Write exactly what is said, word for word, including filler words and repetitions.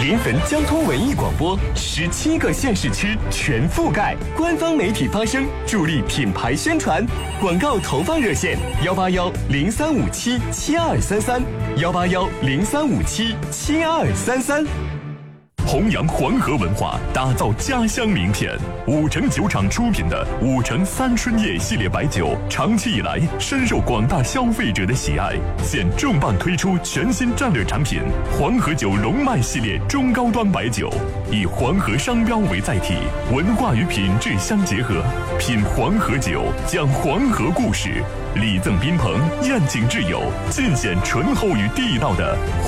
临汾交通文艺广播，十七个县市区全覆盖，官方媒体发声，助力品牌宣传。广告投放热线：幺八幺零三五七七二三三，幺八幺零三五七七二三三。弘扬黄河文化，打造家乡名片。五城酒厂出品的五城三春夜系列白酒，长期以来深受广大消费者的喜爱。现重磅推出全新战略产品黄河酒龙脉系列中高端白酒，以黄河商标为载体，文化与品质相结合。品黄河酒，讲黄河故事，礼赠宾朋，宴请挚友，尽显醇厚与地道的